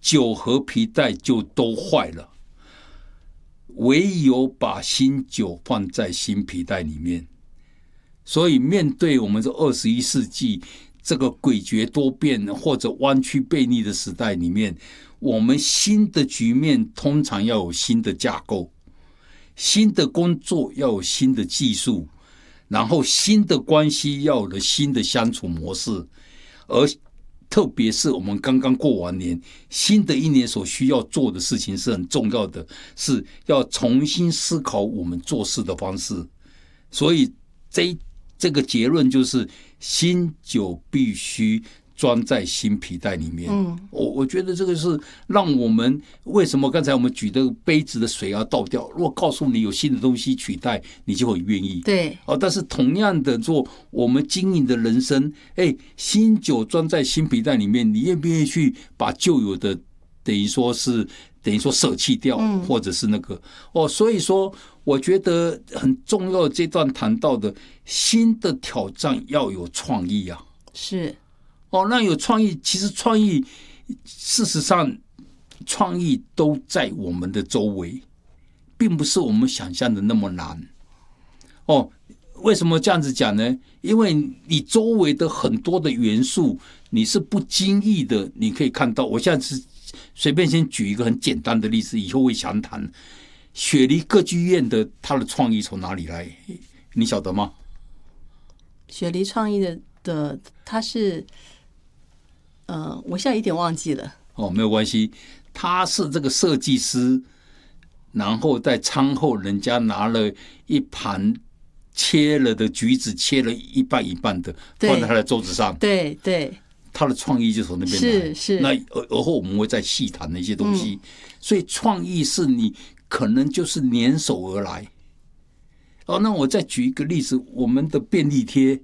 酒和皮带就都坏了，唯有把新酒放在新皮带里面。所以面对我们这21世纪这个诡谲多变或者弯曲背逆的时代里面，我们新的局面通常要有新的架构，新的工作要有新的技术，然后新的关系要有了新的相处模式。而特别是我们刚刚过完年，新的一年所需要做的事情是很重要的，是要重新思考我们做事的方式。所以这个结论就是，新酒必须装在新皮带里面。我觉得这个是让我们为什么刚才我们举的杯子的水要倒掉，如果告诉你有新的东西取代，你就很愿意。 对。 但是同样的做我们经营的人生，新酒装在新皮带里面，你愿不愿意去把旧有的等于说舍弃掉，或者是那个所以说我觉得很重要的这段谈到的新的挑战要有创意啊。 是那有创意，其实事实上创意都在我们的周围，并不是我们想象的那么难。为什么这样子讲呢？因为你周围的很多的元素，你是不经意的，你可以看到。我现在是随便先举一个很简单的例子，以后会详谈。雪梨歌剧院的它的创意从哪里来？你晓得吗？ 雪梨创意的它是我现在有点忘记了。 没有关系，他是这个设计师，然后在餐后人家拿了一盘切了的橘子，切了一半一半的放在他的桌子上。 对对， 他的创意就从那边来。 是。 那而后我们会再细谈的一些东西。所以创意是你可能就是联手而来。那我再举一个例子，我们的便利贴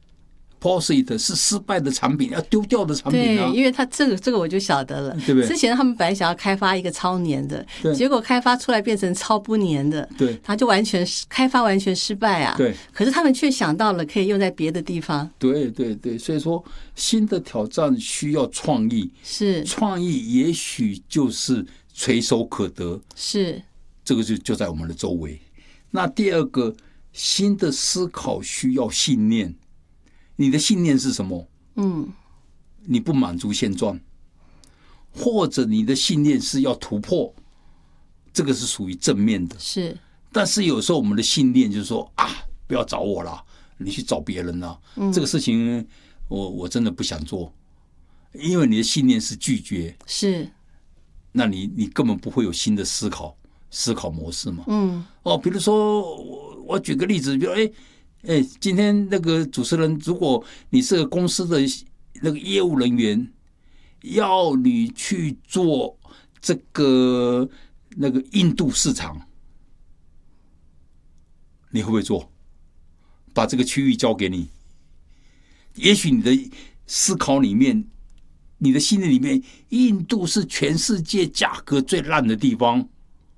，Post-it 是失败的产品，要丢掉的产品啊。 对，因为他这个我就晓得了， 对不对？ 之前他们本来想要开发一个超粘的，结果开发出来变成超不粘的， 对， 他就开发完全失败啊。 对， 可是他们却想到了可以用在别的地方。 对对对，所以说新的挑战需要创意， 是创意也许就是垂手可得， 是这个就在我们的周围。那第二个，新的思考需要信念。你的信念是什么？你不满足现状，或者你的信念是要突破，这个是属于正面的。 是， 但是有时候我们的信念就是说不要找我啦，你去找别人啦。这个事情我真的不想做，因为你的信念是拒绝。 是， 那你根本不会有新的思考模式嘛。比如说我举个例子，比如今天那个主持人，如果你是个公司的那个业务人员，要你去做这个那个印度市场，你会不会做？把这个区域交给你，也许你的思考里面，你的信念里面，印度是全世界价格最烂的地方，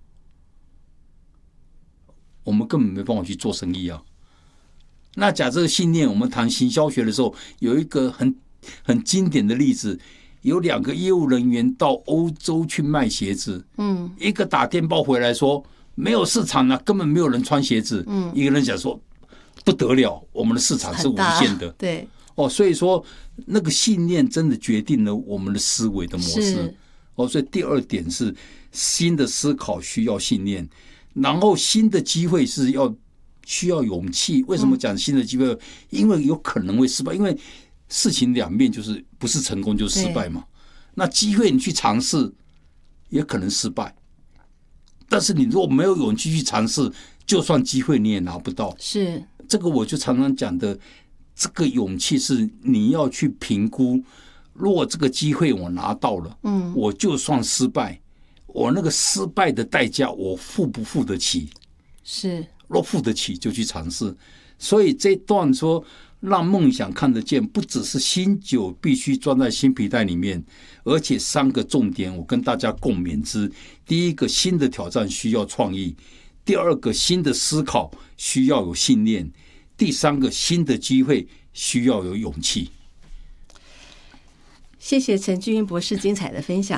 我们根本没办法去做生意啊。那假设信念，我们谈行销学的时候，有一个很经典的例子，有2个业务人员到欧洲去卖鞋子，一个打电报回来说没有市场啊，根本没有人穿鞋子，一个人讲说不得了，我们的市场是无限的， 对， 所以说那个信念真的决定了我们的思维的模式，所以第二点是新的思考需要信念，然后新的机会是需要勇气。为什么讲新的机会？因为有可能会失败，因为事情两面，就是不是成功就是失败嘛。那机会你去尝试，也可能失败。但是你如果没有勇气去尝试，就算机会你也拿不到。 是这个我就常常讲的，这个勇气是你要去评估，如果这个机会我拿到了，我就算失败，我那个失败的代价我付不付得起？ 是。 若付得起就去尝试。所以这段说让梦想看得见，不只是新酒必须装在新皮带里面，而且3个重点我跟大家共勉之。第一个，新的挑战需要创意；第二个，新的思考需要有信念；第3个，新的机会需要有勇气。 谢谢陈俊英博士精彩的分享。